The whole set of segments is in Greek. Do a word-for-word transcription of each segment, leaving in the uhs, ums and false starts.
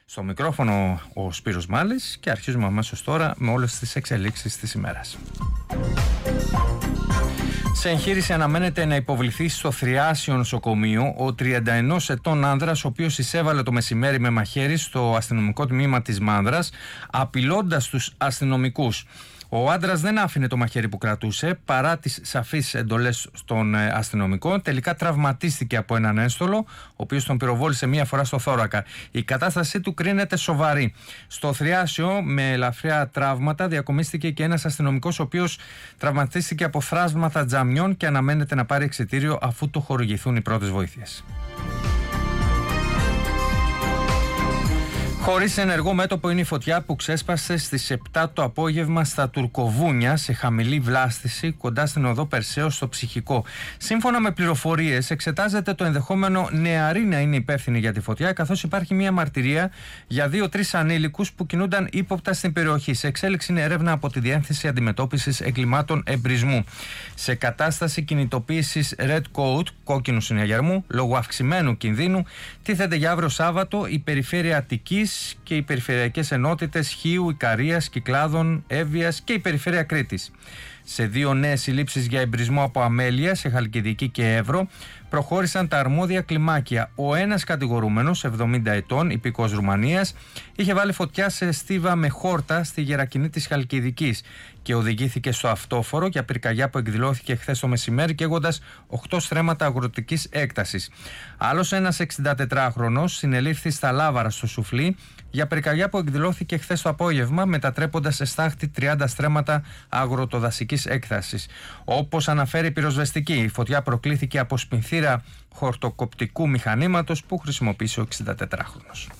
Στο μικρόφωνο ο Σπύρος Μάλης και αρχίζουμε αμέσως τώρα με όλες τις εξελίξεις της ημέρας. Σε εγχείρηση αναμένεται να υποβληθεί στο Θριάσιο νοσοκομείο ο τριάντα ενός ετών άνδρας, ο οποίος εισέβαλε το μεσημέρι με μαχαίρι στο αστυνομικό τμήμα της Μάνδρας, απειλώντας τους αστυνομικούς. Ο άντρας δεν άφηνε το μαχαίρι που κρατούσε παρά τις σαφείς εντολές των αστυνομικών. Τελικά τραυματίστηκε από έναν ένστολο, ο οποίος τον πυροβόλησε μία φορά στο θώρακα. Η κατάστασή του κρίνεται σοβαρή. Στο Θριάσιο, με ελαφριά τραύματα, διακομίστηκε και ένας αστυνομικός, ο οποίος τραυματίστηκε από θράσματα τζαμιών και αναμένεται να πάρει εξιτήριο αφού του χορηγηθούν οι πρώτες βοήθειες. Χωρίς ενεργό μέτωπο είναι η φωτιά που ξέσπασε στις επτά το απόγευμα στα Τουρκοβούνια, σε χαμηλή βλάστηση κοντά στην οδό Περσέως στο Ψυχικό. Σύμφωνα με πληροφορίες, εξετάζεται το ενδεχόμενο νεαρή να είναι υπεύθυνη για τη φωτιά, καθώς υπάρχει μια μαρτυρία για δύο-τρεις ανήλικους που κινούνταν ύποπτα στην περιοχή. Σε εξέλιξη είναι έρευνα από τη Διεύθυνση Αντιμετώπισης Εγκλημάτων Εμπρισμού. Σε κατάσταση κινητοποίησης Red Code, κόκκινου συναγερμού, λόγω αυξημένου κινδύνου, τίθεται για αύριο Σάββατο η περιφέρεια Αττικής και οι περιφερειακές ενότητες Χίου, Ικαρίας, Κυκλάδων, Εύβοιας και η περιφέρεια Κρήτης. Σε δύο νέες συλλήψεις για εμπρισμό από αμέλεια σε Χαλκιδική και Εύρο προχώρησαν τα αρμόδια κλιμάκια. Ο ένας κατηγορούμενος, εβδομήντα ετών, υπηκός Ρουμανίας, είχε βάλει φωτιά σε στίβα με χόρτα στη Γερακινή της Χαλκιδικής και οδηγήθηκε στο αυτόφορο για πυρκαγιά που εκδηλώθηκε χθες το μεσημέρι, καίγοντας οκτώ στρέμματα αγροτικής έκτασης. Άλλος ένας εξηντατετράχρονος συνελήφθη στα Λάβαρα στο Σουφλί για πυρκαγιά που εκδηλώθηκε χθες το απόγευμα, μετατρέποντας σε στάχτη τριάντα στρέμματα αγροτοδασικής έκτασης. Όπως αναφέρει η πυροσβεστική, η φωτιά προκλήθηκε από σπινθήρα χορτοκοπτικού μηχανήματος που χρησιμοποίησε ο εξηντατετράχρονος.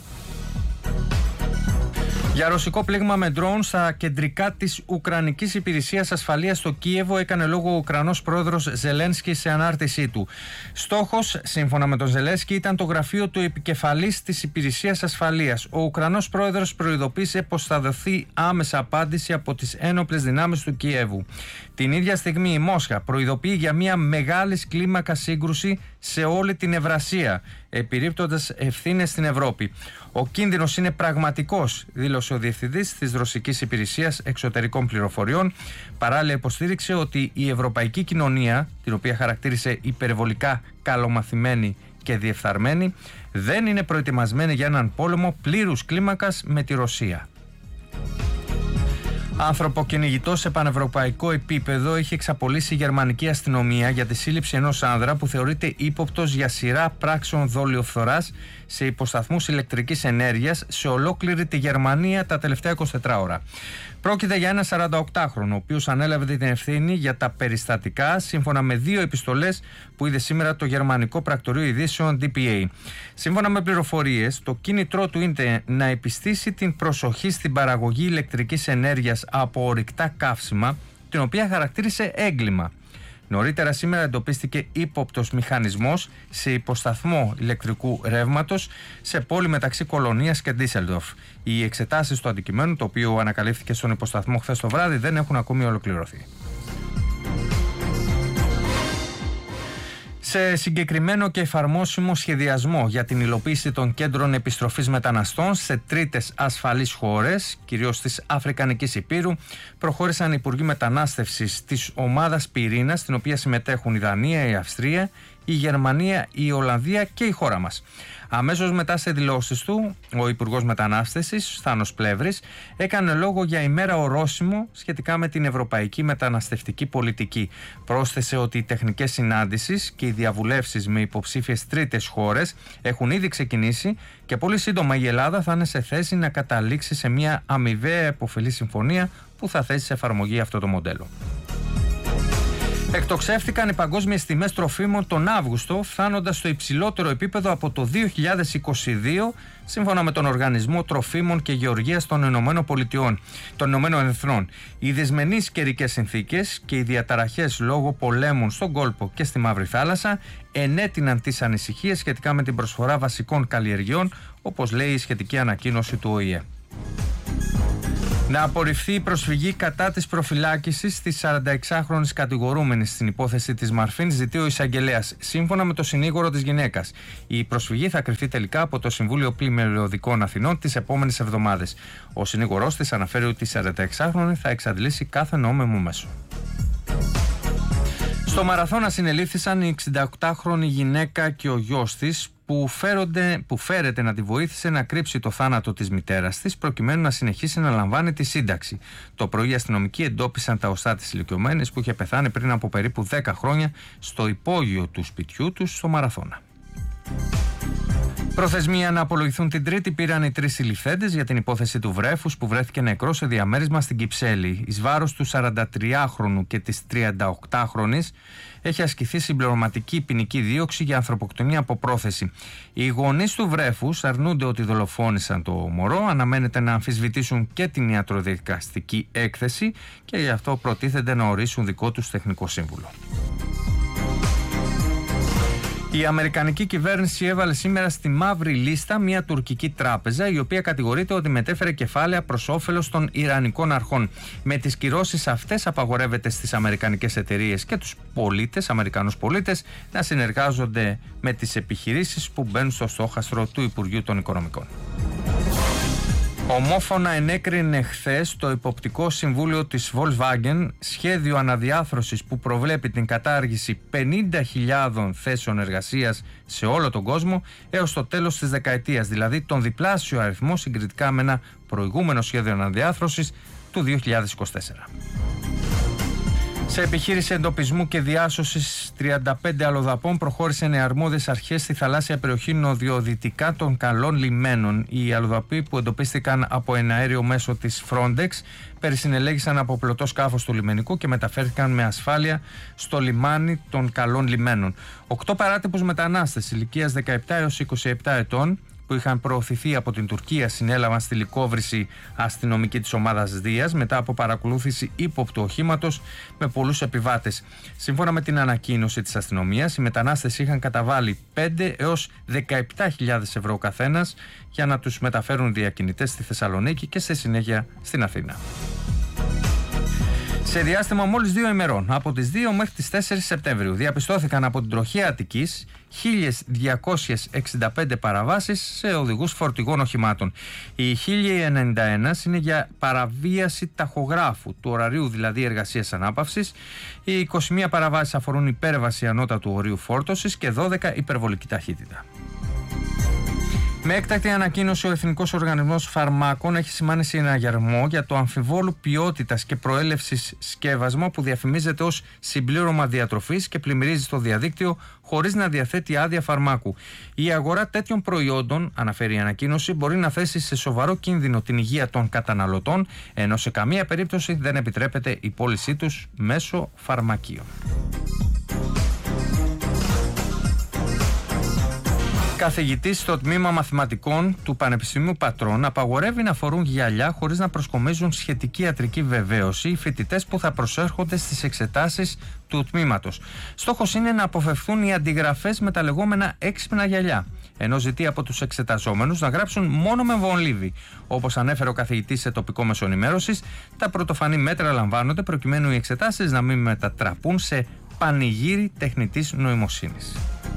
Για ρωσικό πλήγμα με ντρόουν στα κεντρικά της Ουκρανικής Υπηρεσίας Ασφαλείας στο Κίεβο έκανε λόγο ο Ουκρανός πρόεδρος Ζελένσκι σε ανάρτησή του. Στόχος, σύμφωνα με τον Ζελένσκι, ήταν το γραφείο του επικεφαλής της Υπηρεσίας Ασφαλείας. Ο Ουκρανός πρόεδρος προειδοποίησε πως θα δοθεί άμεσα απάντηση από τις ένοπλες δυνάμεις του Κιέβου. Την ίδια στιγμή η Μόσχα προειδοποιεί για μια μεγάλη κλίμακα σύγκρουση σε όλη την Ευρασία, επιρρύπτοντας ευθύνες στην Ευρώπη. Ο κίνδυνος είναι πραγματικός, δήλωσε ο διευθυντής της Ρωσικής Υπηρεσίας Εξωτερικών Πληροφοριών. Παράλληλα υποστήριξε ότι η ευρωπαϊκή κοινωνία, την οποία χαρακτήρισε υπερβολικά καλομαθημένη και διεφθαρμένη, δεν είναι προετοιμασμένη για έναν πόλεμο πλήρους κλίμακας με τη Ρωσία. Ανθρωποκυνηγητός σε πανευρωπαϊκό επίπεδο είχε εξαπολύσει η γερμανική αστυνομία για τη σύλληψη ενός άνδρα που θεωρείται ύποπτος για σειρά πράξεων δολιοφθοράς σε υποσταθμούς ηλεκτρικής ενέργειας σε ολόκληρη τη Γερμανία τα τελευταία εικοσιτέσσερις ώρα. Πρόκειται για ένα σαρανταοκτάχρονο, ο οποίος ανέλαβε την ευθύνη για τα περιστατικά, σύμφωνα με δύο επιστολές που είδε σήμερα το γερμανικό πρακτορείο ειδήσεων ντι πι έι. Σύμφωνα με πληροφορίες, το κίνητρό του είναι να επιστήσει την προσοχή στην παραγωγή ηλεκτρικής ενέργειας από ορυκτά καύσιμα, την οποία χαρακτήρισε έγκλημα. Νωρίτερα σήμερα εντοπίστηκε ύποπτος μηχανισμός σε υποσταθμό ηλεκτρικού ρεύματος σε πόλη μεταξύ Κολονίας και Ντίσελντορφ. Οι εξετάσεις του αντικειμένου, το οποίο ανακαλύφθηκε στον υποσταθμό χθες το βράδυ, δεν έχουν ακόμη ολοκληρωθεί. Σε συγκεκριμένο και εφαρμόσιμο σχεδιασμό για την υλοποίηση των κέντρων επιστροφής μεταναστών σε τρίτες ασφαλείς χώρες, κυρίως της Αφρικανικής Υπήρου, προχώρησαν οι Υπουργοί Μετανάστευσης της ομάδας Πυρήνας, στην οποία συμμετέχουν η Δανία, η Αυστρία, η Γερμανία, η Ολλανδία και η χώρα μας. Αμέσως μετά σε δηλώσεις του, ο Υπουργός Μετανάστευσης, Θάνος Πλεύρης, έκανε λόγο για ημέρα ορόσημο σχετικά με την ευρωπαϊκή μεταναστευτική πολιτική. Πρόσθεσε ότι οι τεχνικές συνάντησεις και οι διαβουλεύσεις με υποψήφιες τρίτες χώρες έχουν ήδη ξεκινήσει και πολύ σύντομα η Ελλάδα θα είναι σε θέση να καταλήξει σε μια αμοιβαία επωφελή συμφωνία που θα θέσει σε εφαρμογή αυτό το μοντέλο. Εκτοξεύτηκαν οι παγκόσμιες τιμές τροφίμων τον Αύγουστο, φτάνοντας στο υψηλότερο επίπεδο από το δύο χιλιάδες είκοσι δύο, σύμφωνα με τον Οργανισμό Τροφίμων και Γεωργίας των Ηνωμένων Πολιτειών, των Ηνωμένων Εθνών. Οι δυσμενείς καιρικές συνθήκες και οι διαταραχές λόγω πολέμων στον κόλπο και στη Μαύρη Θάλασσα ενέτειναν τις ανησυχίες σχετικά με την προσφορά βασικών καλλιεργειών, όπως λέει η σχετική ανακοίνωση του Ο Η Ε. Να απορριφθεί η προσφυγή κατά της προφυλάκησης της σαρανταεξάχρονης κατηγορούμενης στην υπόθεση της Μαρφίν, ζητεί ο εισαγγελέας. Σύμφωνα με το συνήγορο της γυναίκας, η προσφυγή θα κρυφτεί τελικά από το Συμβούλιο Πλημελιωδικών Αθηνών τις επόμενες εβδομάδες. Ο συνήγορός της αναφέρει ότι η σαρανταεξάχρονη θα εξαντλήσει κάθε νόμιμο μέσο. Στο Μαραθώνα συνελήφθησαν η εξηνταοκτάχρονη γυναίκα και ο γιος της που, φέρονται, που φέρεται να τη βοήθησε να κρύψει το θάνατο της μητέρας της προκειμένου να συνεχίσει να λαμβάνει τη σύνταξη. Το πρωί οι αστυνομικοί εντόπισαν τα οστά της ηλικιωμένης που είχε πεθάνει πριν από περίπου δέκα χρόνια στο υπόγειο του σπιτιού τους στο Μαραθώνα. Προθεσμία να απολογηθούν την Τρίτη πήραν οι τρεις συλληφθέντες για την υπόθεση του βρέφους που βρέθηκε νεκρό σε διαμέρισμα στην Κυψέλη. Εις βάρος του σαραντατριάχρονου και της τριανταοκτάχρονης έχει ασκηθεί συμπληρωματική ποινική δίωξη για ανθρωποκτονία από πρόθεση. Οι γονείς του βρέφους αρνούνται ότι δολοφόνησαν το μωρό, αναμένεται να αμφισβητήσουν και την ιατροδικαστική έκθεση και γι' αυτό προτίθενται να ορίσουν δικό τους τεχνικό σύμβουλο. Η αμερικανική κυβέρνηση έβαλε σήμερα στη μαύρη λίστα μια τουρκική τράπεζα η οποία κατηγορείται ότι μετέφερε κεφάλαια προς όφελος των Ιρανικών αρχών. Με τις κυρώσεις αυτές απαγορεύεται στις αμερικανικές εταιρείες και τους πολίτες, αμερικανούς πολίτες, να συνεργάζονται με τις επιχειρήσεις που μπαίνουν στο στόχαστρο του Υπουργείου των Οικονομικών. Ομόφωνα ενέκρινε χθες το Υποπτικό Συμβούλιο της Volkswagen σχέδιο αναδιάθρωσης που προβλέπει την κατάργηση πενήντα χιλιάδων θέσεων εργασίας σε όλο τον κόσμο έως το τέλος της δεκαετίας, δηλαδή τον διπλάσιο αριθμό συγκριτικά με ένα προηγούμενο σχέδιο αναδιάθρωσης του δύο χιλιάδες είκοσι τέσσερα. Σε επιχείρηση εντοπισμού και διάσωσης τριάντα πέντε αλλοδαπών προχώρησαν οι αρμόδιες αρχές στη θαλάσσια περιοχή νοτιοδυτικά των Καλών Λιμένων. Οι αλλοδαποί που εντοπίστηκαν από ένα αέριο μέσο της Frontex περισυνελέγησαν από πλωτό σκάφος του λιμενικού και μεταφέρθηκαν με ασφάλεια στο λιμάνι των Καλών Λιμένων. Οκτώ παράτυπους μετανάστες ηλικίας δεκαεπτά έως είκοσι επτά ετών που είχαν προωθηθεί από την Τουρκία συνέλαβαν στη λικόβρηση αστυνομική της ομάδας Δίας μετά από παρακολούθηση ύποπτου οχήματος με πολλούς επιβάτες. Σύμφωνα με την ανακοίνωση της αστυνομίας, οι μετανάστες είχαν καταβάλει πέντε έως δεκαεπτά χιλιάδες ευρώ καθένας για να τους μεταφέρουν διακινητές στη Θεσσαλονίκη και στη συνέχεια στην Αθήνα. Σε διάστημα μόλις δύο ημερών, από τις δύο μέχρι τις τέσσερις Σεπτέμβριου, διαπιστώθηκαν από την τροχέα Αττικής χίλιες διακόσιες εξήντα πέντε παραβάσεις σε οδηγούς φορτηγών οχημάτων. Η χίλια ενενήντα ένα είναι για παραβίαση ταχογράφου, του ωραρίου δηλαδή εργασίας ανάπαυσης. Οι είκοσι μία παραβάσεις αφορούν υπέρβαση ανώτατου ορίου φόρτωσης και δώδεκα υπερβολική ταχύτητα. Με έκτακτη ανακοίνωση, ο Εθνικός Οργανισμός Φαρμάκων έχει σημάνει συναγερμό για το αμφιβόλου ποιότητας και προέλευσης σκεύασμα που διαφημίζεται ως συμπλήρωμα διατροφής και πλημμυρίζει στο διαδίκτυο χωρίς να διαθέτει άδεια φαρμάκου. Η αγορά τέτοιων προϊόντων, αναφέρει η ανακοίνωση, μπορεί να θέσει σε σοβαρό κίνδυνο την υγεία των καταναλωτών, ενώ σε καμία περίπτωση δεν επιτρέπεται η πώλησή τους μέσω φαρμακείων. Καθηγητής στο τμήμα μαθηματικών του Πανεπιστημίου Πατρών απαγορεύει να φορούν γυαλιά χωρίς να προσκομίζουν σχετική ιατρική βεβαίωση οι φοιτητές που θα προσέρχονται στις εξετάσεις του τμήματος. Στόχος είναι να αποφευθούν οι αντιγραφές με τα λεγόμενα έξυπνα γυαλιά, ενώ ζητεί από τους εξεταζόμενους να γράψουν μόνο με βολίβι. Όπως ανέφερε ο καθηγητής σε τοπικό μέσο ενημέρωσης, τα πρωτοφανή μέτρα λαμβάνονται προκειμένου οι εξετάσεις να μην μετατραπούν σε πανηγύρι τεχνητής νοημοσύνης.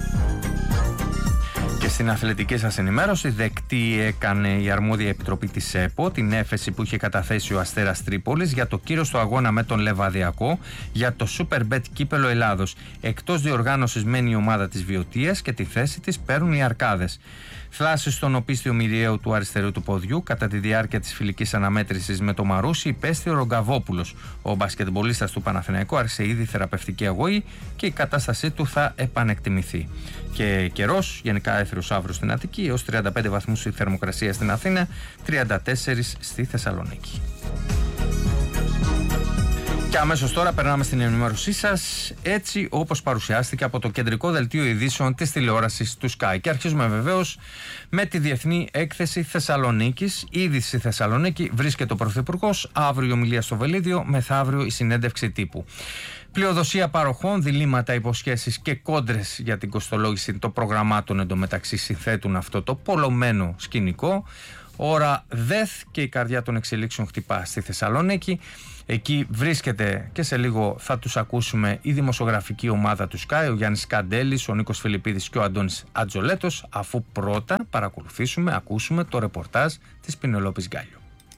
Και στην αθλητική σας ενημέρωση, δεκτή έκανε η αρμόδια επιτροπή της ΕΠΟ την έφεση που είχε καταθέσει ο Αστέρας Τρίπολης για το κύρος του αγώνα με τον Λεβαδιακό για το Superbet Κύπελλο Ελλάδος. Εκτός διοργάνωσης μένει η ομάδα της Βιωτίας και τη θέση της παίρνουν οι Αρκάδες. Θλάσσης στον οπίστιο μυριαίο του αριστερού του ποδιού κατά τη διάρκεια της φιλικής αναμέτρησης με το Μαρούσι υπέστη ο Ρογκαβόπουλος. Ο μπασκετμπολίστας του Παναθηναϊκού άρχισε ήδη θεραπευτική αγωγή και η κατάστασή του θα επανεκτιμηθεί. Και καιρός, γενικά έθριος αύριο στην Αττική, έως τριάντα πέντε βαθμούς η θερμοκρασία στην Αθήνα, τριάντα τέσσερα στη Θεσσαλονίκη. Και αμέσως τώρα περνάμε στην ενημέρωσή σας, έτσι όπως παρουσιάστηκε από το κεντρικό δελτίο ειδήσεων της τηλεόρασης του Sky. Και αρχίζουμε βεβαίως με τη Διεθνή Έκθεση Θεσσαλονίκης. Ήδη στη Θεσσαλονίκη βρίσκεται ο Πρωθυπουργός, αύριο η ομιλία στο Βελίδιο, μεθαύριο η συνέντευξη τύπου. Πλειοδοσία παροχών, διλήμματα, υποσχέσεις και κόντρες για την κοστολόγηση των προγραμμάτων εντωμεταξύ συνθέτουν αυτό το πολλωμένο σκηνικό. Ώρα ΔΕΘ και η καρδιά των εξελίξεων χτυπά στη Θεσσαλονίκη. Εκεί βρίσκεται και σε λίγο θα τους ακούσουμε η δημοσιογραφική ομάδα του Sky, ο Γιάννης Καντέλης, ο Νίκος Φιλιππίδης και ο Αντώνης Ατζολέτος, αφού πρώτα παρακολουθήσουμε, ακούσουμε το ρεπορτάζ της Πινελόπης Γκάλιο.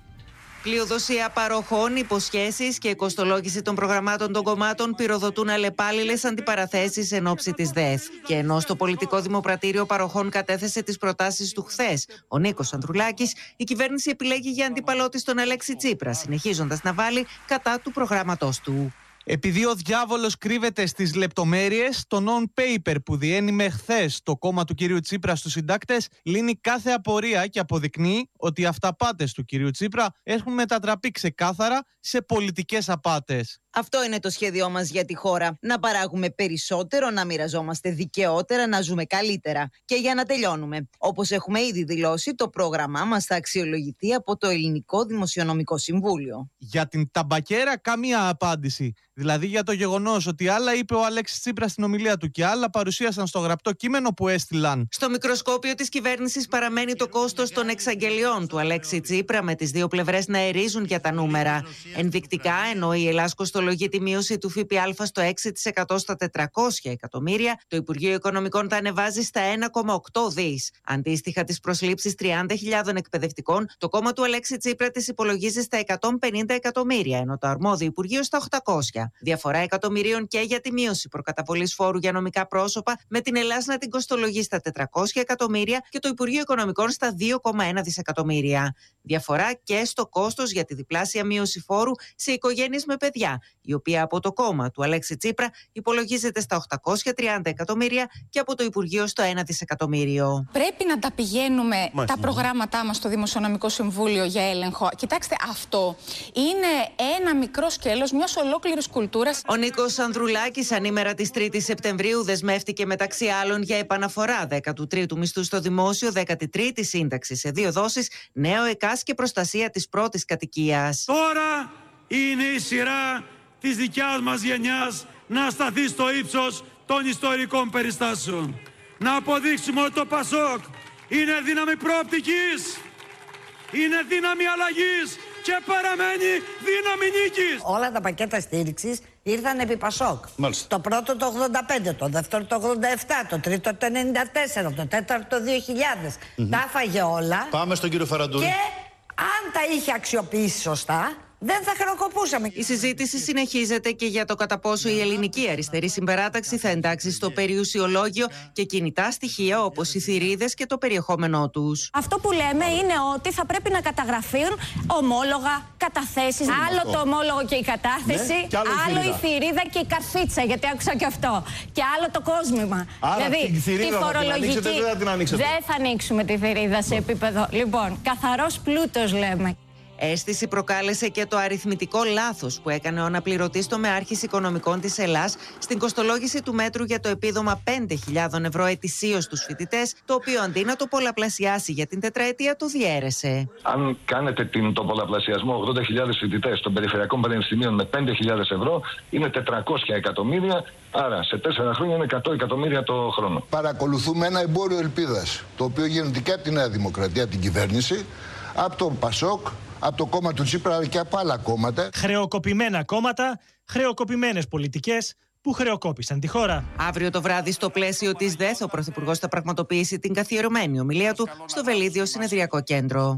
Πλειοδοσία παροχών, υποσχέσεις και κοστολόγηση των προγραμμάτων των κομμάτων πυροδοτούν αλλεπάλληλες αντιπαραθέσεις εν ώψη της ΔΕΘ. Και ενώ στο πολιτικό δημοπρατήριο παροχών κατέθεσε τις προτάσεις του χθες ο Νίκος Ανδρουλάκης, η κυβέρνηση επιλέγει για αντίπαλό της τον Αλέξη Τσίπρα, συνεχίζοντας να βάλει κατά του προγράμματός του. Επειδή ο διάβολος κρύβεται στις λεπτομέρειες, το non-paper που διένυμε χθες το κόμμα του κυρίου Τσίπρα στους συντάκτες λύνει κάθε απορία και αποδεικνύει ότι οι αυταπάτες του κυρίου Τσίπρα έχουν μετατραπεί ξεκάθαρα σε πολιτικές απάτες. Αυτό είναι το σχέδιό μας για τη χώρα. Να παράγουμε περισσότερο, να μοιραζόμαστε δικαιότερα, να ζούμε καλύτερα. Και για να τελειώνουμε. Όπως έχουμε ήδη δηλώσει, το πρόγραμμά μας θα αξιολογηθεί από το Ελληνικό Δημοσιονομικό Συμβούλιο. Για την ταμπακέρα, καμία απάντηση. Δηλαδή για το γεγονός ότι άλλα είπε ο Αλέξης Τσίπρας στην ομιλία του και άλλα παρουσίασαν στο γραπτό κείμενο που έστειλαν. Στο μικροσκόπιο της κυβέρνησης παραμένει το κόστος των εξαγγελιών του Αλέξη Τσίπρα, με τις δύο πλευρές να ερίζουν για τα νούμερα. Ενδεικτικά, ενώ η Ελλάς κοστολογεί τη μείωση του ΦΠΑ στο έξι τοις εκατό στα τετρακόσια εκατομμύρια, το Υπουργείο Οικονομικών τα ανεβάζει στα ένα κόμμα οκτώ δις. Αντίστοιχα, τις προσλήψεις τριάντα χιλιάδων εκπαιδευτικών, το κόμμα του Αλέξη Τσίπρα τις υπολογίζει στα εκατόν πενήντα εκατομμύρια, ενώ το αρμόδιο Υπουργείο στα οκτακόσια. Διαφορά εκατομμυρίων και για τη μείωση προκαταβολής φόρου για νομικά πρόσωπα, με την Ελλάς να την κοστολογεί στα τετρακόσια εκατομμύρια και το Υπουργείο Οικονομικών στα δύο κόμμα ένα δισεκατομμύρια. Διαφορά και στο κόστος για τη διπλάσια μείωση φόρου σε οικογένειες με παιδιά, η οποία από το κόμμα του Αλέξη Τσίπρα υπολογίζεται στα οκτακόσια τριάντα εκατομμύρια και από το Υπουργείο στο ένα δισεκατομμύριο. Πρέπει να τα πηγαίνουμε Μάλιστα. τα προγράμματά μας στο Δημοσιονομικό Συμβούλιο για έλεγχο. Κοιτάξτε, αυτό είναι ένα μικρό σκέλος μιας ολόκληρης κουλτούρας. Ο Νίκος Ανδρουλάκης ανήμερα της τρίτης Σεπτεμβρίου δεσμεύτηκε μεταξύ άλλων για επαναφορά δέκατου τρίτου μισθού στο δημόσιο, δέκατη τρίτη σύνταξη σε δύο δόσεις, νέο ΕΚΑΣ και προστασία της πρώτης κατοικίας. Τώρα είναι η σειρά της δικιάς μας γενιάς να σταθεί στο ύψος των ιστορικών περιστάσεων. Να αποδείξουμε ότι το ΠΑΣΟΚ είναι δύναμη προοπτικής, είναι δύναμη αλλαγής και παραμένει δύναμη νίκης. Όλα τα πακέτα στήριξης ήρθαν επί ΠΑΣΟΚ. Μάλιστα. Το πρώτο το ογδόντα πέντε, το δεύτερο το ογδόντα επτά, το τρίτο το ενενήντα τέσσερα, το τέταρτο το δύο χιλιάδες. Mm-hmm. Τα έφαγε όλα. Πάμε στον κύριο Φαραντούρη. Και αν τα είχε αξιοποιήσει σωστά, δεν θα χρεοκοπούσαμε. Η συζήτηση συνεχίζεται και για το κατά πόσο η ελληνική αριστερή συμπεράταξη θα εντάξει στο περιουσιολόγιο και κινητά στοιχεία όπως οι θηρίδες και το περιεχόμενό τους. Αυτό που λέμε είναι ότι θα πρέπει να καταγραφούν ομόλογα, καταθέσεις. Άλλο το ομόλογο και η κατάθεση, ναι, άλλο, άλλο η θηρίδα και η καρφίτσα, γιατί άκουσα και αυτό. Και άλλο το κόσμημα. Άρα, δηλαδή, τη θηρίδα τη φορολογική. Δεν θα την ανοίξετε. Δεν θα ανοίξουμε τη θηρίδα σε επίπεδο. Λοιπόν, καθαρός πλούτος λέμε. Αίσθηση προκάλεσε και το αριθμητικό λάθος που έκανε ο αναπληρωτής τομεάρχης οικονομικών της Ελλάς στην κοστολόγηση του μέτρου για το επίδομα πέντε χιλιάδες ευρώ ετησίως στους φοιτητές, το οποίο αντί να το πολλαπλασιάσει για την τετραετία, το διαίρεσε. Αν κάνετε την, το πολλαπλασιασμό ογδόντα χιλιάδες φοιτητές των περιφερειακών πανεπιστημίων με πέντε χιλιάδες ευρώ, είναι τετρακόσια εκατομμύρια, άρα σε τέσσερα χρόνια είναι εκατό εκατομμύρια το χρόνο. Παρακολουθούμε ένα εμπόριο ελπίδας, το οποίο γίνεται και από τη Νέα Δημοκρατία, από την κυβέρνηση, από το ΠΑΣΟΚ, από το κόμμα του Τσίπρα αλλά και από άλλα κόμματα. Χρεοκοπημένα κόμματα, χρεοκοπημένες πολιτικές που χρεοκόπησαν τη χώρα. Αύριο το βράδυ, στο πλαίσιο της ΔΕΘ, ο Πρωθυπουργός θα πραγματοποιήσει την καθιερωμένη ομιλία του στο Βελίδιο Συνεδριακό Κέντρο.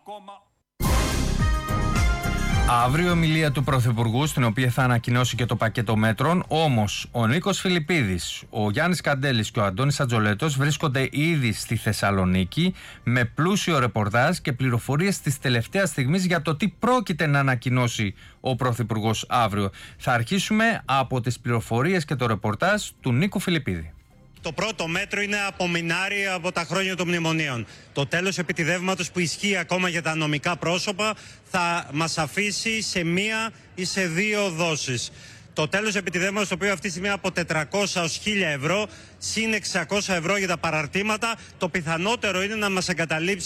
Αύριο ομιλία του Πρωθυπουργού, στην οποία θα ανακοινώσει και το πακέτο μέτρων. Όμως, ο Νίκος Φιλιππίδης, ο Γιάννης Καντέλης και ο Αντώνης Ατζολέτος βρίσκονται ήδη στη Θεσσαλονίκη με πλούσιο ρεπορτάζ και πληροφορίες της τελευταίας στιγμής για το τι πρόκειται να ανακοινώσει ο Πρωθυπουργός αύριο. Θα αρχίσουμε από τις πληροφορίες και το ρεπορτάζ του Νίκου Φιλιππίδη. Το πρώτο μέτρο είναι απομεινάρι από τα χρόνια των μνημονίων. Το τέλος επιτιδεύματος που ισχύει ακόμα για τα νομικά πρόσωπα θα μας αφήσει σε μία ή σε δύο δόσεις. Το τέλος επιτιδεύματος, το οποίο αυτή τη στιγμή από τετρακόσια έως χίλια ευρώ, συν εξακόσια ευρώ για τα παραρτήματα, το πιθανότερο είναι να μας εγκαταλείψει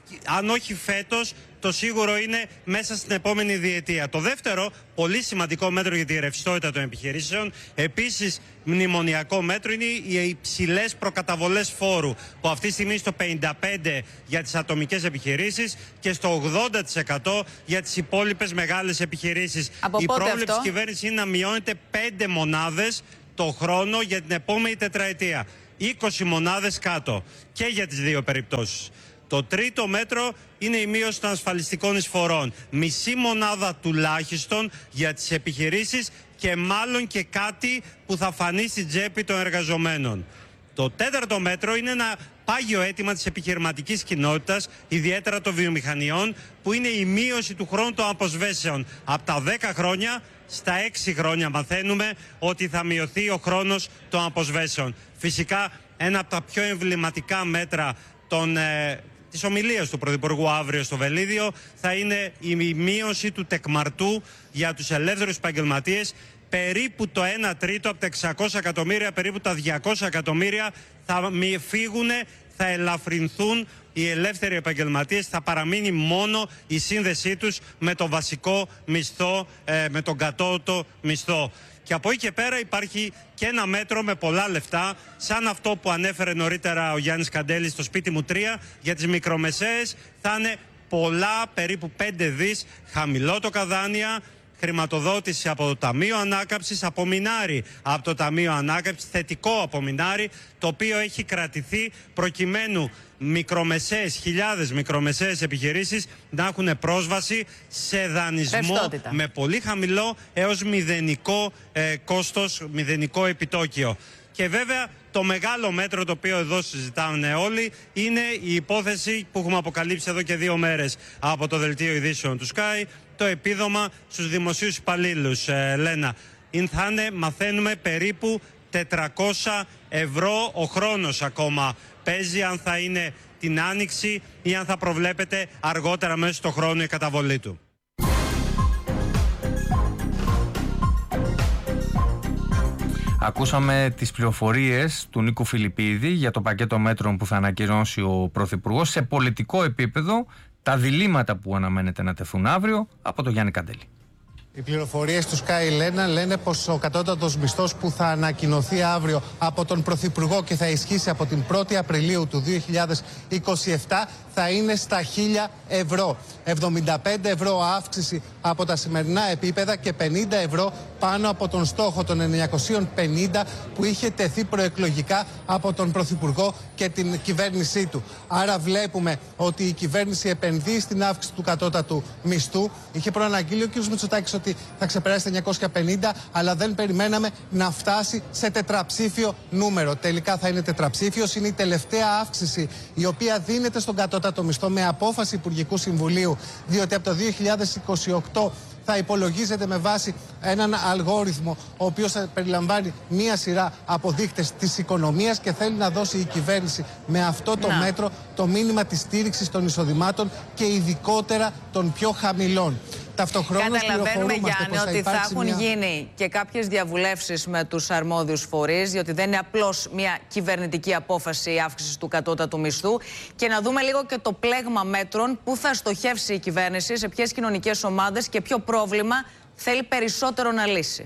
αν όχι φέτος, το σίγουρο είναι μέσα στην επόμενη διετία. Το δεύτερο, πολύ σημαντικό μέτρο για τη ρευστότητα των επιχειρήσεων, επίσης μνημονιακό μέτρο, είναι οι υψηλές προκαταβολές φόρου, που αυτή τη στιγμή στο πενήντα πέντε τοις εκατό για τις ατομικές επιχειρήσεις και στο ογδόντα τοις εκατό για τις υπόλοιπες μεγάλες επιχειρήσεις. Από η πρόβλεψη αυτό? της κυβέρνησης είναι να μειώνεται πέντε μονάδες το χρόνο για την επόμενη τετραετία. είκοσι μονάδες κάτω και για τις δύο περιπτώσεις. Το τρίτο μέτρο είναι η μείωση των ασφαλιστικών εισφορών. Μισή μονάδα τουλάχιστον για τις επιχειρήσεις και μάλλον και κάτι που θα φανεί στην τσέπη των εργαζομένων. Το τέταρτο μέτρο είναι ένα πάγιο αίτημα της επιχειρηματικής κοινότητας, ιδιαίτερα των βιομηχανιών, που είναι η μείωση του χρόνου των αποσβέσεων. Από τα δέκα χρόνια στα έξι χρόνια μαθαίνουμε ότι θα μειωθεί ο χρόνος των αποσβέσεων. Φυσικά ένα από τα πιο εμβληματικά μέτρα των... Ε, της ομιλίας του Πρωθυπουργού αύριο στο Βελίδιο θα είναι η μείωση του τεκμαρτού για τους ελεύθερους επαγγελματίες. Περίπου το ένα τρίτο από τα εξακόσια εκατομμύρια, περίπου τα διακόσια εκατομμύρια θα φύγουν, θα ελαφρυνθούν οι ελεύθεροι επαγγελματίες, θα παραμείνει μόνο η σύνδεσή τους με το βασικό μισθό, με τον κατώτατο μισθό. Και από εκεί και πέρα υπάρχει και ένα μέτρο με πολλά λεφτά, σαν αυτό που ανέφερε νωρίτερα ο Γιάννης Καντέλης στο σπίτι μου τρία, για τις μικρομεσαίες θα είναι πολλά, περίπου πέντε δις, χαμηλότοκα δάνεια, χρηματοδότηση από το Ταμείο Ανάκαμψης, απομεινάρι από το Ταμείο Ανάκαμψης, θετικό απομεινάρι, το οποίο έχει κρατηθεί προκειμένου μικρομεσαίες, χιλιάδες μικρομεσαίες επιχειρήσεις να έχουν πρόσβαση σε δανεισμό Ρευστότητα. με πολύ χαμηλό έως μηδενικό ε, κόστος, μηδενικό επιτόκιο. Και βέβαια το μεγάλο μέτρο το οποίο εδώ συζητάνε όλοι είναι η υπόθεση που έχουμε αποκαλύψει εδώ και δύο μέρες από το δελτίο ειδήσεων του Sky, το επίδομα στους δημοσίους υπαλλήλους, ε, Λένα. Είναι, θα είναι, μαθαίνουμε, περίπου τετρακόσια ευρώ ο χρόνος ακόμα. Παίζει αν θα είναι την Άνοιξη ή αν θα προβλέπεται αργότερα μέσα στο χρόνο η καταβολή του. Ακούσαμε τις πληροφορίες του Νίκου Φιλιππίδη για το πακέτο μέτρων που θα ανακοινώσει ο Πρωθυπουργός. Σε πολιτικό επίπεδο, τα διλήμματα που αναμένεται να τεθούν αύριο από τον Γιάννη Καντέλη. Οι πληροφορίες του Sky λένε, λένε πως ο κατώτατος μισθός που θα ανακοινωθεί αύριο από τον Πρωθυπουργό και θα ισχύσει από την πρώτη Απριλίου του δύο χιλιάδες είκοσι επτά θα είναι στα χίλια ευρώ. εβδομήντα πέντε ευρώ αύξηση από τα σημερινά επίπεδα και πενήντα ευρώ πάνω από τον στόχο των εννιακόσια πενήντα που είχε τεθεί προεκλογικά από τον Πρωθυπουργό και την κυβέρνησή του. Άρα βλέπουμε ότι η κυβέρνηση επενδύει στην αύξηση του κατώτατου μισθού. Είχε προαναγγείλει ο κ. Μητσοτάκης ότι θα ξεπεράσει τα εννιακόσια πενήντα, αλλά δεν περιμέναμε να φτάσει σε τετραψήφιο νούμερο. Τελικά θα είναι τετραψήφιος. Είναι η τελευταία αύξηση η οποία δίνεται στον κατώτατο μισθό με απόφαση Υπουργικού Συμβουλίου, διότι από το δύο χιλιάδες είκοσι οκτώ θα υπολογίζεται με βάση έναν αλγόριθμο ο οποίος θα περιλαμβάνει μία σειρά από δείκτες της οικονομίας και θέλει να δώσει η κυβέρνηση με αυτό το να. μέτρο το μήνυμα της στήριξης των εισοδημάτων και ειδικότερα των πιο χαμηλών. Καταλαβαίνουμε, Γιάννη, ότι θα έχουν μια... γίνει και κάποιες διαβουλεύσεις με τους αρμόδιους φορείς, διότι δεν είναι απλώς μια κυβερνητική απόφαση αύξησης του κατώτατου μισθού. Και να δούμε λίγο και το πλέγμα μέτρων που θα στοχεύσει η κυβέρνηση, σε ποιες κοινωνικές ομάδες και ποιο πρόβλημα θέλει περισσότερο να λύσει.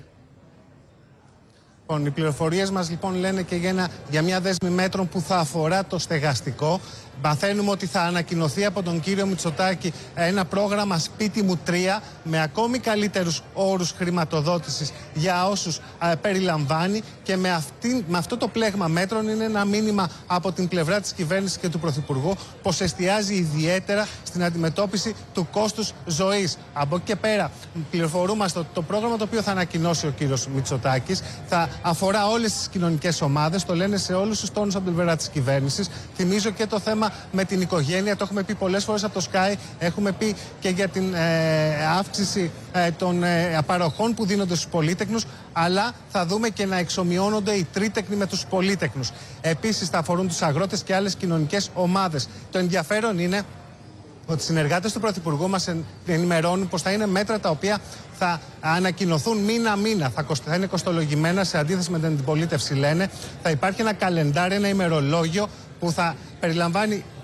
Λοιπόν, οι πληροφορίες μας λοιπόν λένε και για, ένα, για μια δέσμη μέτρων που θα αφορά το στεγαστικό. Μαθαίνουμε ότι θα ανακοινωθεί από τον κύριο Μητσοτάκη ένα πρόγραμμα Σπίτι μου τρία με ακόμη καλύτερους όρους χρηματοδότησης για όσους α, περιλαμβάνει και με, αυτή, με αυτό το πλέγμα μέτρων είναι ένα μήνυμα από την πλευρά της κυβέρνησης και του Πρωθυπουργού πως εστιάζει ιδιαίτερα στην αντιμετώπιση του κόστους ζωής. Από εκεί και πέρα πληροφορούμαστε ότι το πρόγραμμα το οποίο θα ανακοινώσει ο κύριος Μητσοτάκης θα αφορά όλες τις κοινωνικές ομάδες, το λένε σε όλους τους τόνους από την πλευρά της κυβέρνησης. Θυμίζω και το θέμα με την οικογένεια, το έχουμε πει πολλές φορές από το Sky, έχουμε πει και για την ε, αύξηση ε, των ε, παροχών που δίνονται στους πολύτεκνους, αλλά θα δούμε και να εξομοιώνονται οι τρίτεκνοι με τους πολύτεκνους. Επίσης θα αφορούν τους αγρότες και άλλες κοινωνικές ομάδες. Το ενδιαφέρον είναι ότι οι συνεργάτες του Πρωθυπουργού μας ενημερώνουν πως θα είναι μέτρα τα οποία θα ανακοινωθούν μήνα-μήνα, θα, θα είναι κοστολογημένα σε αντίθεση με την αντιπολίτευση, λένε. Θα υπάρχει ένα καλεντάρι, ένα ημερολόγιο που θα περιλαμβάνει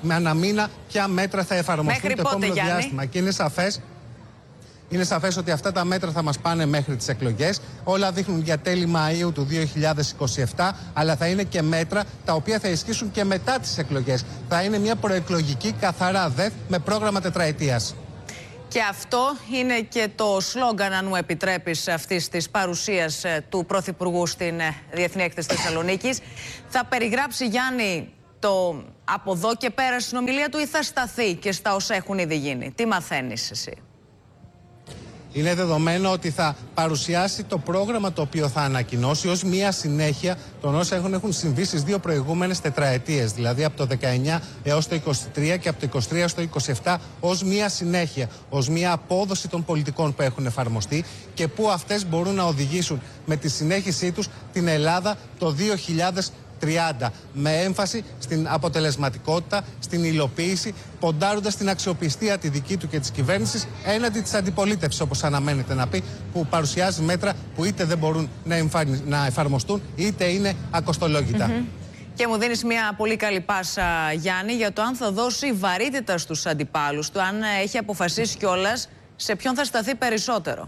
με αναμήνα ποια μέτρα θα εφαρμοστούν μέχρι το πότε, επόμενο Γιάννη? διάστημα. Και είναι σαφές. Είναι σαφές ότι αυτά τα μέτρα θα μας πάνε μέχρι τις εκλογές. Όλα δείχνουν για τέλη Μαΐου του δύο χιλιάδες είκοσι επτά, αλλά θα είναι και μέτρα τα οποία θα ισχύσουν και μετά τις εκλογές. Θα είναι μια προεκλογική καθαρά ΔΕΘ με πρόγραμμα τετραετίας. Και αυτό είναι και το σλόγγαν, αν μου επιτρέπεις, αυτής της παρουσίας του Πρωθυπουργού στην Διεθνή Έκθεση Θεσσαλονίκης. Θα περιγράψει, Γιάννη, το από εδώ και πέρα στην ομιλία του ή θα σταθεί και στα όσα έχουν ήδη γίνει? Τι μαθαίνεις εσύ? Είναι δεδομένο ότι θα παρουσιάσει το πρόγραμμα το οποίο θα ανακοινώσει ως μία συνέχεια των όσων έχουν, έχουν συμβεί στις δύο προηγούμενες τετραετίες, δηλαδή από το δεκαεννιά έως το είκοσι τρία και από το είκοσι τρία έως το είκοσι επτά, ως μία συνέχεια, ως μία απόδοση των πολιτικών που έχουν εφαρμοστεί και που αυτές μπορούν να οδηγήσουν με τη συνέχισή τους την Ελλάδα το δύο χιλιάδες τριάντα, με έμφαση στην αποτελεσματικότητα, στην υλοποίηση, ποντάροντας την αξιοπιστία τη δική του και της κυβέρνησης έναντι της αντιπολίτευσης, όπως αναμένεται να πει, που παρουσιάζει μέτρα που είτε δεν μπορούν να, εμφανι... να εφαρμοστούν, είτε είναι ακοστολόγητα. Mm-hmm. Και μου δίνεις μια πολύ καλή πάσα, Γιάννη, για το αν θα δώσει βαρύτητα στους αντιπάλους του, αν έχει αποφασίσει κιόλας σε ποιον θα σταθεί περισσότερο.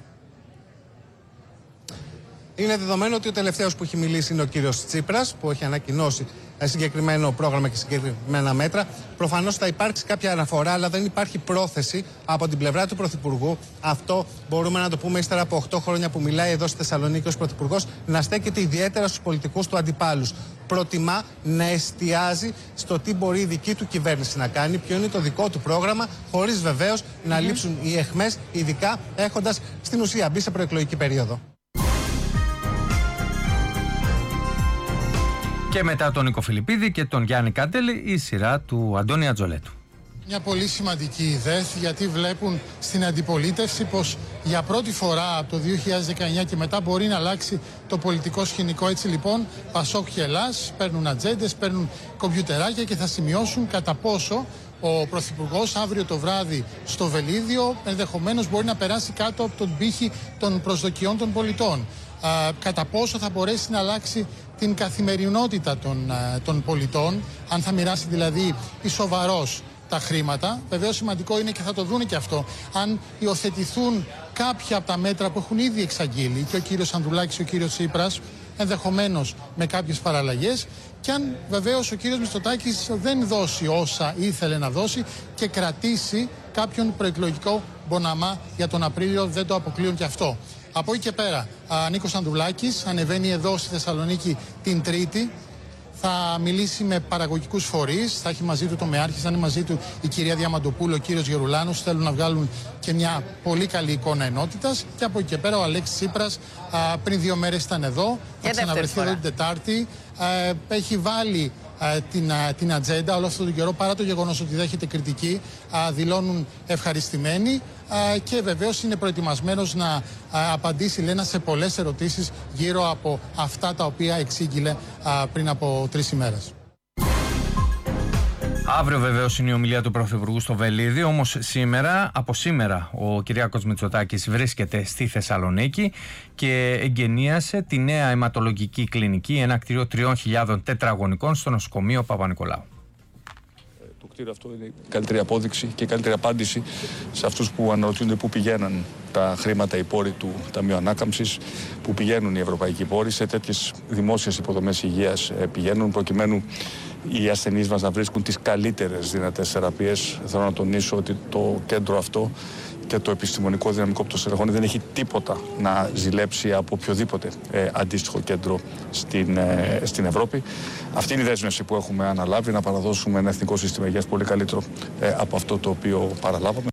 Είναι δεδομένο ότι ο τελευταίος που έχει μιλήσει είναι ο κύριος Τσίπρας, που έχει ανακοινώσει συγκεκριμένο πρόγραμμα και συγκεκριμένα μέτρα. Προφανώς θα υπάρξει κάποια αναφορά, αλλά δεν υπάρχει πρόθεση από την πλευρά του Πρωθυπουργού. Αυτό μπορούμε να το πούμε ύστερα από οκτώ χρόνια που μιλάει εδώ στη Θεσσαλονίκη ως Πρωθυπουργός, να στέκεται ιδιαίτερα στους πολιτικούς του αντιπάλους. Προτιμά να εστιάζει στο τι μπορεί η δική του κυβέρνηση να κάνει, ποιο είναι το δικό του πρόγραμμα, χωρίς βεβαίως mm-hmm. να λείψουν οι αιχμές, ειδικά έχοντας στην ουσία μπει σε προεκλογική περίοδο. Και μετά τον Νίκο Φιλιππίδη και τον Γιάννη Καντέλη, η σειρά του Αντώνη Ατζολέτου. Μια πολύ σημαντική ιδέα, γιατί βλέπουν στην αντιπολίτευση πως για πρώτη φορά από το δύο χιλιάδες δεκαεννιά και μετά μπορεί να αλλάξει το πολιτικό σκηνικό. Έτσι λοιπόν, Πασόκ και Ελλάς παίρνουν ατζέντες, παίρνουν κομπιουτεράκια και θα σημειώσουν κατά πόσο ο Πρωθυπουργός αύριο το βράδυ στο Βελίδιο ενδεχομένως μπορεί να περάσει κάτω από τον πύχη των προσδοκιών των πολιτών. Α, κατά πόσο θα μπορέσει να αλλάξει την καθημερινότητα των, α, των πολιτών, αν θα μοιράσει δηλαδή ισοβαρός τα χρήματα. Βεβαίως σημαντικό είναι και θα το δούνε και αυτό, αν υιοθετηθούν κάποια από τα μέτρα που έχουν ήδη εξαγγείλει και ο κύριος Ανδρουλάκης και ο κύριος Τσίπρας, ενδεχομένως με κάποιες παραλλαγές, και αν βεβαίως ο κύριος Μητσοτάκης δεν δώσει όσα ήθελε να δώσει και κρατήσει κάποιον προεκλογικό μποναμά για τον Απρίλιο, δεν το αποκλείουν και αυτό. Από εκεί και πέρα, ο Νίκος Ανδρουλάκης ανεβαίνει εδώ στη Θεσσαλονίκη την Τρίτη. Θα μιλήσει με παραγωγικούς φορείς, θα έχει μαζί του το ΜΕΑΡΧΙ, θα είναι μαζί του η κυρία Διαμαντοπούλου, ο κύριος Γερουλάνος. Θέλουν να βγάλουν και μια πολύ καλή εικόνα ενότητας. Και από εκεί και πέρα ο Αλέξης Τσίπρας α, πριν δύο μέρες ήταν εδώ, θα ξαναβρεθεί εδώ την Τετάρτη. Α, έχει βάλει α, την, α, την ατζέντα όλο αυτόν τον καιρό, παρά το γεγονός ότι δέχεται κριτική, α, δηλώνουν ευχαριστημένοι. Uh, και βεβαίως είναι προετοιμασμένος να uh, απαντήσει, λένε, σε πολλές ερωτήσεις γύρω από αυτά τα οποία εξήγηλε uh, πριν από τρεις ημέρες. Αύριο βεβαίως είναι η ομιλία του Πρωθυπουργού στο Βελίδιο, όμως σήμερα, από σήμερα ο Κυριάκος Μητσοτάκης βρίσκεται στη Θεσσαλονίκη και εγγενίασε τη νέα αιματολογική κλινική, ένα κτίριο τριών χιλιάδων τετραγωνικών στο νοσοκομείο Παπα-Νικολάου. Το κτίριο αυτό είναι η καλύτερη απόδειξη και η καλύτερη απάντηση σε αυτούς που αναρωτιούνται πού πηγαίνουν τα χρήματα, οι πόροι του Ταμείου Ανάκαμψης, πού πηγαίνουν οι ευρωπαϊκοί πόροι. Σε τέτοιες δημόσιες υποδομές υγείας πηγαίνουν, προκειμένου οι ασθενείς μας να βρίσκουν τις καλύτερες δυνατές θεραπείες. Θέλω να τονίσω ότι το κέντρο αυτό και το επιστημονικό δυναμικό που το στελεχώνει δεν έχει τίποτα να ζηλέψει από οποιοδήποτε ε, αντίστοιχο κέντρο στην, ε, στην Ευρώπη. Αυτή είναι η δέσμευση που έχουμε αναλάβει, να παραδώσουμε ένα εθνικό σύστημα υγείας πολύ καλύτερο ε, από αυτό το οποίο παραλάβαμε.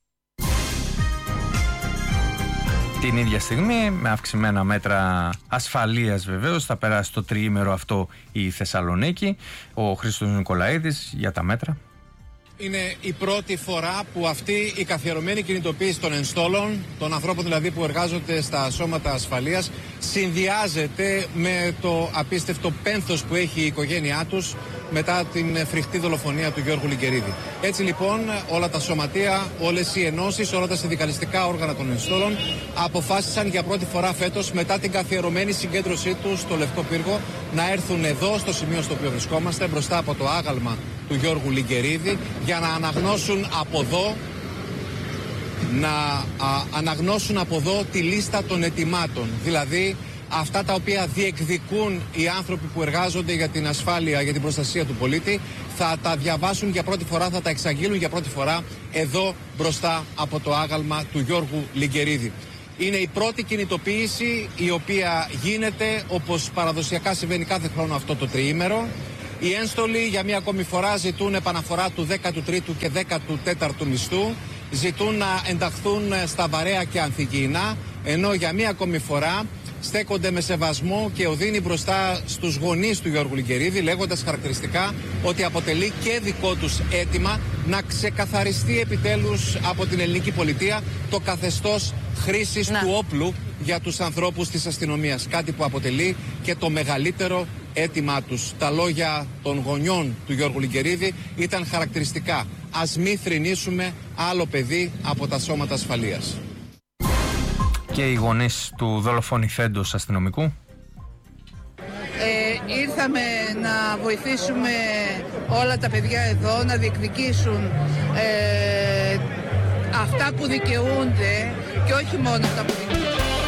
Την ίδια στιγμή, με αυξημένα μέτρα ασφαλείας βεβαίως, θα περάσει το τριήμερο αυτό η Θεσσαλονίκη. Ο Χρήστος Νικολαίδης για τα μέτρα. Είναι η πρώτη φορά που αυτή η καθιερωμένη κινητοποίηση των ενστόλων, των ανθρώπων δηλαδή που εργάζονται στα σώματα ασφαλείας, συνδυάζεται με το απίστευτο πένθος που έχει η οικογένειά τους μετά την φρικτή δολοφονία του Γιώργου Λιγκερίδη. Έτσι λοιπόν όλα τα σωματεία, όλες οι ενώσεις, όλα τα συνδικαλιστικά όργανα των ενστόλων αποφάσισαν για πρώτη φορά φέτος, μετά την καθιερωμένη συγκέντρωσή τους στο Λευκό Πύργο, να έρθουν εδώ στο σημείο στο οποίο βρισκόμαστε, μπροστά από το άγαλμα του του Γιώργου Λιγκερίδη για να αναγνώσουν από εδώ να α, αναγνώσουν από εδώ τη λίστα των αιτημάτων, δηλαδή αυτά τα οποία διεκδικούν οι άνθρωποι που εργάζονται για την ασφάλεια, για την προστασία του πολίτη, θα τα διαβάσουν για πρώτη φορά, θα τα εξαγγείλουν για πρώτη φορά εδώ μπροστά από το άγαλμα του Γιώργου Λιγκερίδη. Είναι η πρώτη κινητοποίηση η οποία γίνεται όπως παραδοσιακά συμβαίνει κάθε χρόνο αυτό το τριήμερο. Οι ένστολοι για μία ακόμη φορά ζητούν επαναφορά του δέκατου τρίτου και δέκατου τέταρτου μισθού, ζητούν να ενταχθούν στα βαρέα και ανθυγιεινά, ενώ για μία ακόμη φορά στέκονται με σεβασμό και οδύνη μπροστά στους γονείς του Γιώργου Λιγκερίδη, λέγοντας χαρακτηριστικά ότι αποτελεί και δικό τους αίτημα να ξεκαθαριστεί επιτέλους από την ελληνική πολιτεία το καθεστώς χρήσης να. του όπλου για τους ανθρώπους της αστυνομίας. Κάτι που αποτελεί και το μεγαλύτερο αίτημά τους. Τα λόγια των γονιών του Γιώργου Λιγκερίδη ήταν χαρακτηριστικά. Ας μη θρηνήσουμε άλλο παιδί από τα σώματα ασφαλείας. Και οι γονείς του δολοφονηθέντος αστυνομικού. Ε, ήρθαμε να βοηθήσουμε όλα τα παιδιά εδώ να διεκδικήσουν ε, αυτά που δικαιούνται και όχι μόνο αυτά που δικαιούνται.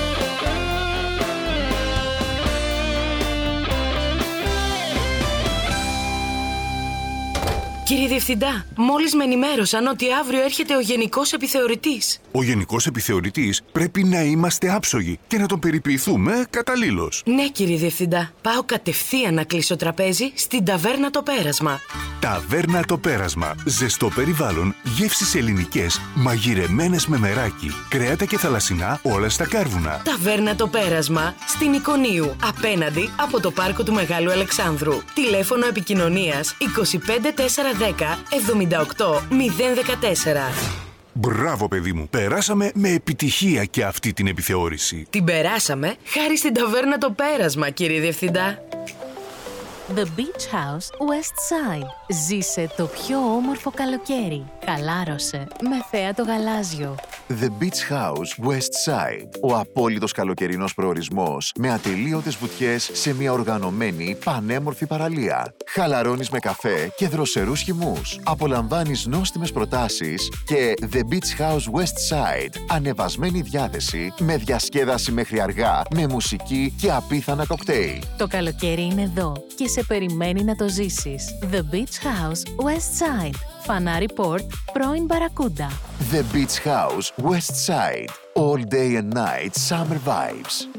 Κύριε Διευθυντά, μόλις με ενημέρωσαν ότι αύριο έρχεται ο Γενικός Επιθεωρητής. Ο Γενικός Επιθεωρητής πρέπει να είμαστε άψογοι και να τον περιποιηθούμε καταλήλως. Ναι, κύριε Διευθυντά. Πάω κατευθείαν να κλείσω τραπέζι στην Ταβέρνα Το Πέρασμα. Ταβέρνα Το Πέρασμα. Ζεστό περιβάλλον, γεύσεις ελληνικές, μαγειρεμένες με μεράκι, κρέατα και θαλασσινά όλα στα κάρβουνα. Ταβέρνα Το Πέρασμα στην Εικονίου, απέναντι από το πάρκο του Μεγάλου Αλεξάνδρου. Τηλέφωνο επικοινωνίας είκοσι πέντε τέσσερα δέκα εβδομήντα οκτώ μηδέν δεκατέσσερα. Μπράβο, παιδί μου. Περάσαμε με επιτυχία και αυτή την επιθεώρηση. Την περάσαμε χάρη στην Ταβέρνα Το Πέρασμα, κύριε Διευθυντά. The Beach House West Side. Ζήσε το πιο όμορφο καλοκαίρι. Χαλάρωσε με θέα το γαλάζιο. The Beach House West Side. Ο απόλυτος καλοκαιρινός προορισμός με ατελείωτες βουτιές σε μια οργανωμένη πανέμορφη παραλία. Χαλαρώνεις με καφέ και δροσερούς χυμούς. Απολαμβάνεις νόστιμες προτάσεις και The Beach House West Side. Ανεβασμένη διάθεση με διασκέδαση μέχρι αργά, με μουσική και απίθανα κοκτέιλ. Το καλοκαίρι είναι εδώ και σε περιμένει να το ζήσεις. The Beach House West Side. Φανάρι Port, πρώην Μπαρακούντα. The Beach House West Side. All day and night summer vibes.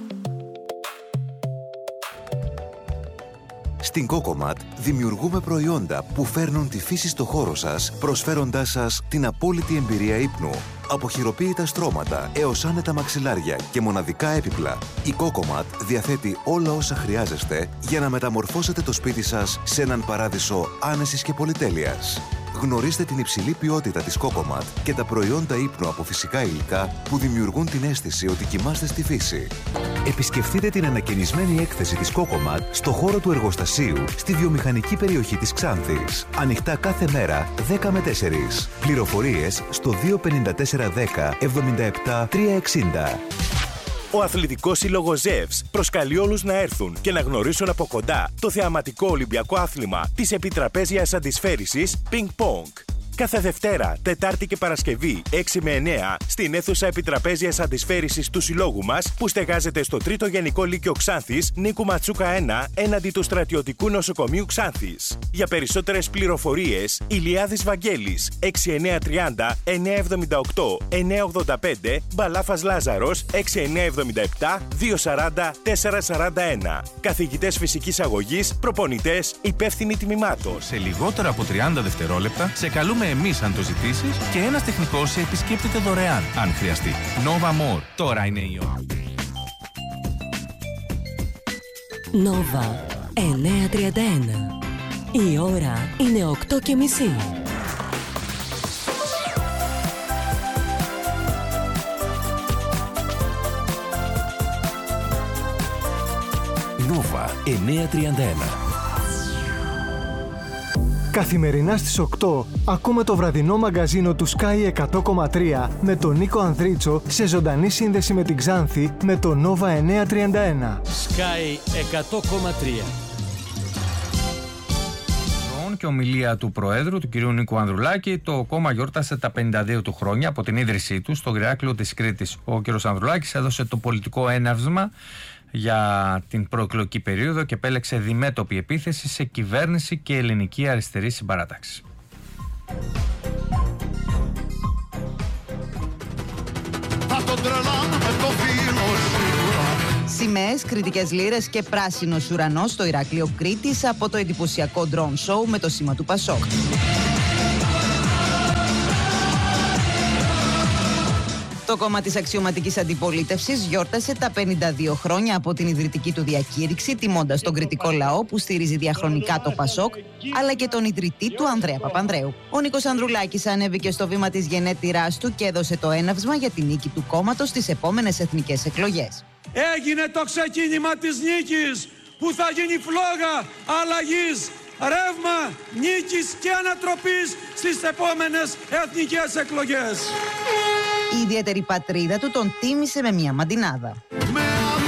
Στην Cocomat δημιουργούμε προϊόντα που φέρνουν τη φύση στο χώρο σας, προσφέροντάς σας την απόλυτη εμπειρία ύπνου. Από χειροποίητα στρώματα έως άνετα μαξιλάρια και μοναδικά έπιπλα, η Cocomat διαθέτει όλα όσα χρειάζεστε για να μεταμορφώσετε το σπίτι σας σε έναν παράδεισο άνεσης και πολυτέλειας. Γνωρίστε την υψηλή ποιότητα της Cocomat και τα προϊόντα ύπνου από φυσικά υλικά που δημιουργούν την αίσθηση ότι κοιμάστε στη φύση. Επισκεφτείτε την ανακαινισμένη έκθεση της Cocomat στο χώρο του εργοστασίου στη βιομηχανική περιοχή της Ξάνθης. Ανοιχτά κάθε μέρα δέκα με τέσσερις. Πληροφορίες στο δύο πέντε τέσσερα δέκα εβδομήντα επτά τριακόσια εξήντα. Ο Αθλητικός Σύλλογος ΖΕΒΣ προσκαλεί όλους να έρθουν και να γνωρίσουν από κοντά το θεαματικό Ολυμπιακό άθλημα της επιτραπέζιας αντισφαίρισης Ping Pong. Κάθε Δευτέρα, Τετάρτη και Παρασκευή, έξι με εννέα, στην αίθουσα επιτραπέζιας αντισφαίρισης του συλλόγου μας, που στεγάζεται στο τρίτο Γενικό Λύκειο Ξάνθης, Νίκου Ματσούκα ένα, έναντι του Στρατιωτικού Νοσοκομείου Ξάνθης. Για περισσότερες πληροφορίες, Ηλιάδης Βαγγέλης, έξι εννέα τριάντα εννέα εβδομήντα οκτώ εννέα ογδόντα πέντε, Μπαλάφας Λάζαρος, έξι εννέα εβδομήντα επτά διακόσια σαράντα τετρακόσια σαράντα ένα. Καθηγητές φυσικής αγωγής, προπονητές, υπεύθυνοι τμήματων. Σε λιγότερα από τριάντα δευτερόλεπτα, σε καλούμε εμείς αν το ζητήσεις και ένας τεχνικός σε επισκέπτεται δωρεάν αν χρειαστεί. Nova More. Τώρα είναι η ώρα. Nova εννιακόσια τριάντα ένα. Η ώρα είναι οκτώ και μισή. Nova εννιακόσια τριάντα ένα. Καθημερινά στις οκτώ ακούμε το βραδινό μαγκαζίνο του Sky εκατό κόμμα τρία με τον Νίκο Ανδρίτσο σε ζωντανή σύνδεση με την Ξάνθη με το Nova εννιακόσια τριάντα ένα. Sky εκατό κόμμα τρία. Και και ομιλία του Προέδρου, του κ. Νίκου Ανδρουλάκη, το κόμμα γιόρτασε τα πενήντα δύο του χρόνια από την ίδρυσή του στο Ηράκλειο της Κρήτης. Ο κ. Ανδρουλάκης έδωσε το πολιτικό έναυσμα για την προεκλογική περίοδο και επέλεξε διμέτωπη επίθεση σε κυβέρνηση και ελληνική αριστερή συμπαράταξη. Σημαίες, κριτικές λύρες και πράσινος ουρανός στο Ηράκλειο Κρήτης από το εντυπωσιακό drone show με το σήμα του Πασόκ. Το κόμμα της αξιωματικής αντιπολίτευσης γιόρτασε τα πενήντα δύο χρόνια από την ιδρυτική του διακήρυξη, τιμώντας τον κριτικό λαό που στηρίζει διαχρονικά το Πασόκ, αλλά και τον ιδρυτή του Ανδρέα Παπανδρέου. Ο Νίκος Ανδρουλάκης ανέβηκε στο βήμα της γενέτειράς του και έδωσε το έναυσμα για τη νίκη του κόμματος στις επόμενες εθνικές εκλογές. Έγινε το ξεκίνημα της νίκης που θα γίνει φλόγα αλλαγής, ρεύμα νίκης και ανατροπής στις επόμενες εθνικές εκλογές. Η ιδιαίτερη πατρίδα του τον τίμησε με μια μαντινάδα.